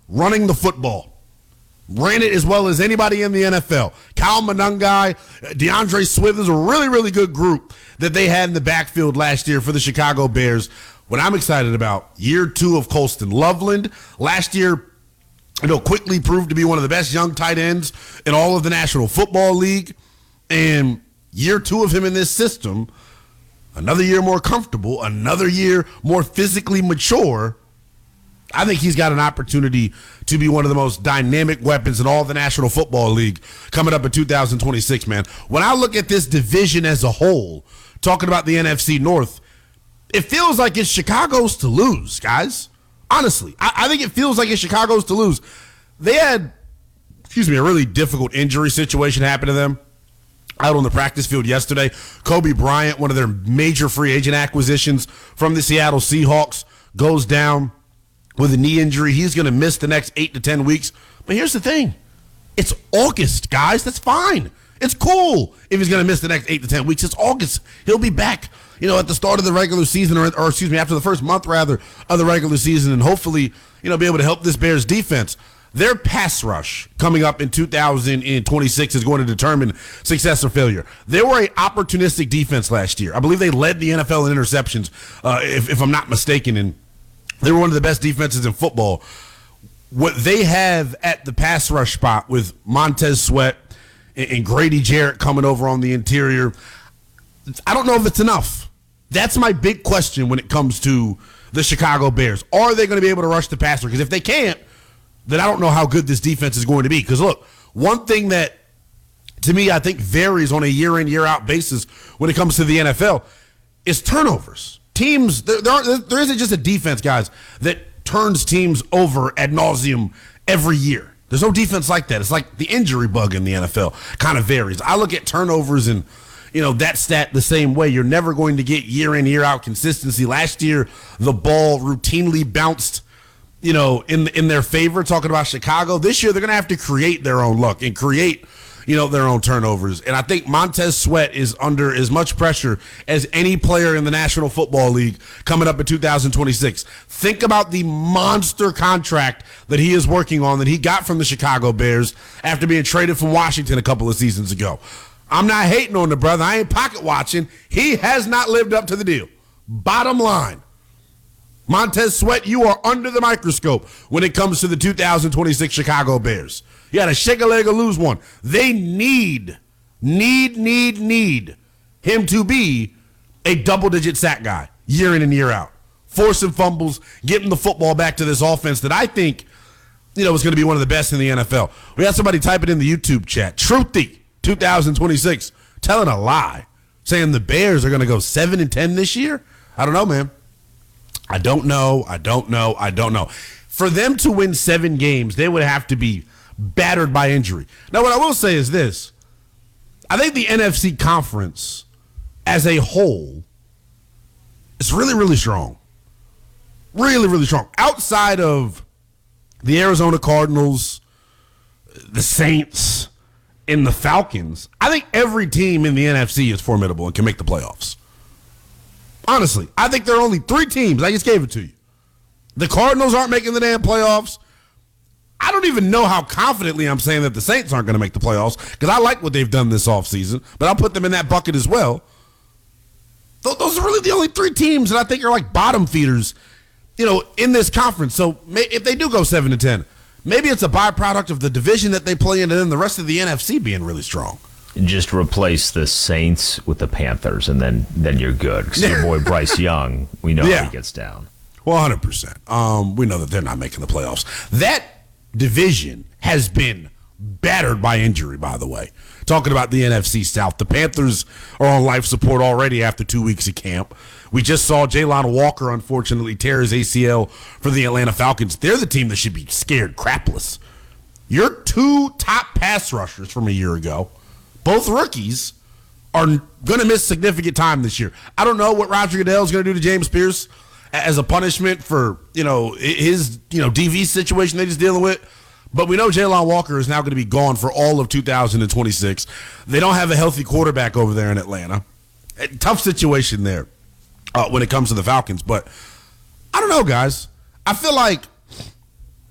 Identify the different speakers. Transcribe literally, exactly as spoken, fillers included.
Speaker 1: running the football. Ran it as well as anybody in the N F L. Kyle Monangai, DeAndre Swift is a really, really good group that they had in the backfield last year for the Chicago Bears. What I'm excited about, year two of Colston Loveland. Last year, you know, quickly proved to be one of the best young tight ends in all of the National Football League. And year two of him in this system, another year more comfortable, another year more physically mature. I think he's got an opportunity to be one of the most dynamic weapons in all the National Football League coming up in two thousand twenty-six, man. When I look at this division as a whole, talking about the N F C North, it feels like it's Chicago's to lose, guys. Honestly, I, I think it feels like it's Chicago's to lose. They had, excuse me, a really difficult injury situation happen to them out on the practice field yesterday. Kobe Bryant, one of their major free agent acquisitions from the Seattle Seahawks, goes down with a knee injury. He's going to miss the next eight to ten weeks. But here's the thing. It's August, guys. That's fine. It's cool if he's going to miss the next eight to ten weeks. It's August. He'll be back, you know, at the start of the regular season, or, or excuse me, after the first month, rather, of the regular season, and hopefully, you know, be able to help this Bears defense. Their pass rush coming up in two thousand twenty-six is going to determine success or failure. They were an opportunistic defense last year. I believe they led the N F L in interceptions, uh, if, if I'm not mistaken, and they were one of the best defenses in football. What they have at the pass rush spot with Montez Sweat and, and Grady Jarrett coming over on the interior, I don't know if it's enough. That's my big question when it comes to the Chicago Bears. Are they going to be able to rush the passer? Because if they can't, then I don't know how good this defense is going to be. Because, look, one thing that, to me, I think varies on a year-in, year-out basis when it comes to the N F L is turnovers. Teams, there, there, aren't, there isn't just a defense, guys, that turns teams over ad nauseum every year. There's no defense like that. It's like the injury bug in the N F L kind of varies. I look at turnovers and, you know, that stat the same way. You're never going to get year-in, year-out consistency. Last year, the ball routinely bounced, you know, in in their favor, talking about Chicago. This year, they're going to have to create their own luck and create, you know, their own turnovers. And I think Montez Sweat is under as much pressure as any player in the National Football League coming up in two thousand twenty-six. Think about the monster contract that he is working on that he got from the Chicago Bears after being traded from Washington a couple of seasons ago. I'm not hating on the brother. I ain't pocket watching. He has not lived up to the deal. Bottom line. Montez Sweat, you are under the microscope when it comes to the two thousand twenty-six Chicago Bears. You got to shake a leg or lose one. They need, need, need, need him to be a double-digit sack guy year in and year out. Forcing fumbles, getting the football back to this offense that I think, you know, is going to be one of the best in the N F L. We got somebody typing in the YouTube chat, Truthy, two thousand twenty-six, telling a lie, saying the Bears are going to go seven and ten this year. I don't know, man. I don't know. I don't know. I don't know. For them to win seven games, they would have to be battered by injury. Now, what I will say is this. I think the N F C conference as a whole is really, really strong. Really, really strong. Outside of the Arizona Cardinals, the Saints, and the Falcons, I think every team in the N F C is formidable and can make the playoffs. Honestly, I think there are only three teams. I just gave it to you. The Cardinals aren't making the damn playoffs. I don't even know how confidently I'm saying that the Saints aren't going to make the playoffs because I like what they've done this offseason, but I'll put them in that bucket as well. Those are really the only three teams that I think are like bottom feeders, you know, in this conference. So if they do go seven to ten, maybe it's a byproduct of the division that they play in and then the rest of the N F C being really strong.
Speaker 2: Just replace the Saints with the Panthers, and then then you're good. Because your boy Bryce Young, we know yeah. how he gets down.
Speaker 1: Well, one hundred percent. Um, we know that they're not making the playoffs. That division has been battered by injury, by the way. Talking about the N F C South, the Panthers are on life support already after two weeks of camp. We just saw Jalon Walker, unfortunately, tear his A C L for the Atlanta Falcons. They're the team that should be scared crapless. Your two top pass rushers from a year ago, both rookies, are going to miss significant time this year. I don't know what Roger Goodell is going to do to James Pierce as a punishment for, you know, his, you know, D V situation that he's dealing with. But we know Jalon Walker is now going to be gone for all of two thousand twenty-six. They don't have a healthy quarterback over there in Atlanta. A tough situation there uh, when it comes to the Falcons. But I don't know, guys. I feel like